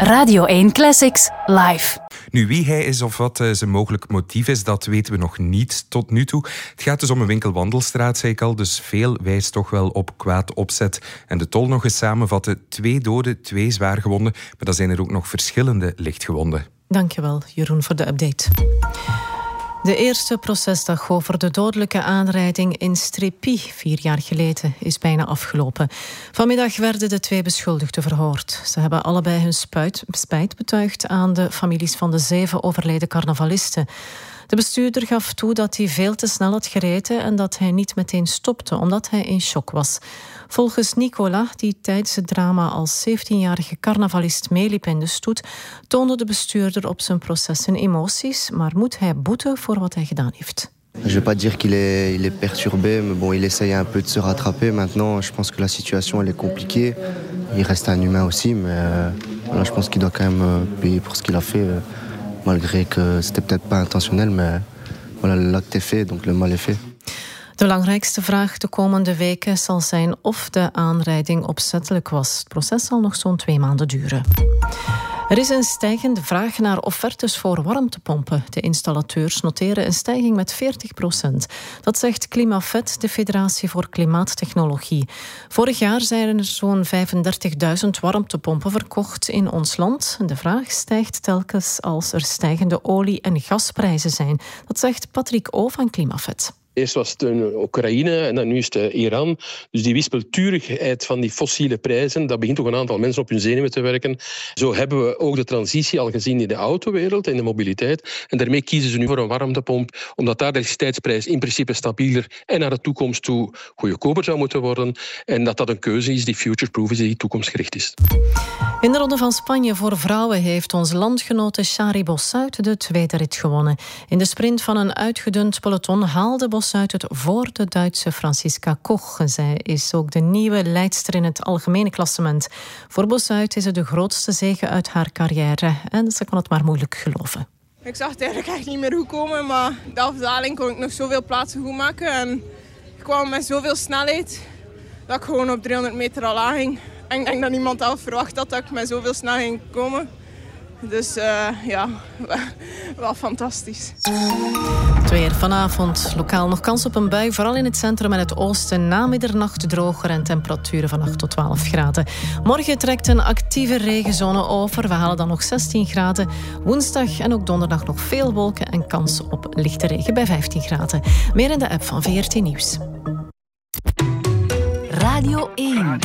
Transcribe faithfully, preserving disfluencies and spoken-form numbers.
Radio één Classics live. Nu, wie hij is of wat zijn mogelijk motief is, dat weten we nog niet tot nu toe. Het gaat dus om een winkelwandelstraat, zei ik al, dus veel wijst toch wel op kwaad opzet. En de tol nog eens samenvatten: twee doden, twee zwaargewonden, maar dan zijn er ook nog verschillende lichtgewonden. Dankjewel, Jeroen, voor de update. De eerste procesdag over de dodelijke aanrijding in Strépy vier jaar geleden is bijna afgelopen. Vanmiddag werden de twee beschuldigden verhoord. Ze hebben allebei hun spuit, spijt betuigd aan de families van de zeven overleden carnavalisten. De bestuurder gaf toe dat hij veel te snel had gereden en dat hij niet meteen stopte, omdat hij in shock was. Volgens Nicolas, die tijdens het drama als zeventienjarige carnavalist meeliep in de stoet, toonde de bestuurder op zijn proces zijn emoties, maar moet hij boeten voor wat hij gedaan heeft. Je ne vais pas dire qu'il est, il est perturbé, mais bon, il essaye un peu de se rattraper. Maintenant, je pense que la situation elle est compliquée. Il reste un humain aussi, mais euh, voilà, je pense qu'il doit quand même euh, payer pour ce qu'il a fait, euh, malgré que c'était peut-être pas intentionnel, mais voilà, l'acte est fait, donc le mal est fait. De belangrijkste vraag de komende weken zal zijn of de aanrijding opzettelijk was. Het proces zal nog zo'n twee maanden duren. Er is een stijgende vraag naar offertes voor warmtepompen. De installateurs noteren een stijging met veertig procent. Dat zegt Climavet, de Federatie voor Klimaattechnologie. Vorig jaar zijn er zo'n vijfendertigduizend warmtepompen verkocht in ons land. De vraag stijgt telkens als er stijgende olie- en gasprijzen zijn. Dat zegt Patrick O van Climavet. Eerst was het Oekraïne en dan nu is het Iran. Dus die wispelturigheid van die fossiele prijzen, dat begint toch een aantal mensen op hun zenuwen te werken. Zo hebben we ook de transitie al gezien in de autowereld en de mobiliteit. En daarmee kiezen ze nu voor een warmtepomp, omdat daar de elektriciteitsprijs in principe stabieler en naar de toekomst toe goedkoper zou moeten worden. En dat dat een keuze is die future-proof is, die toekomstgericht is. In de Ronde van Spanje voor vrouwen heeft onze landgenote Shari Bossuit de tweede rit gewonnen. In de sprint van een uitgedund peloton haalde Bossuit het voor de Duitse Franziska Koch. Zij is ook de nieuwe leidster in het algemene klassement. Voor Bossuit is het de grootste zege uit haar carrière en ze kon het maar moeilijk geloven. Ik zag het eigenlijk echt niet meer goed komen, maar de afdaling kon ik nog zoveel plaatsen goed maken. En ik kwam met zoveel snelheid dat ik gewoon op driehonderd meter al aanging. En ik denk dat niemand had verwacht had dat ik met zoveel snel ging komen. Dus uh, ja, wel fantastisch. Het weer vanavond. Lokaal nog kans op een bui, vooral in het centrum en het oosten. Na middernacht droger en temperaturen van acht tot twaalf graden. Morgen trekt een actieve regenzone over. We halen dan nog zestien graden. Woensdag en ook donderdag nog veel wolken en kans op lichte regen bij vijftien graden. Meer in de app van V R T Nieuws. Radio één.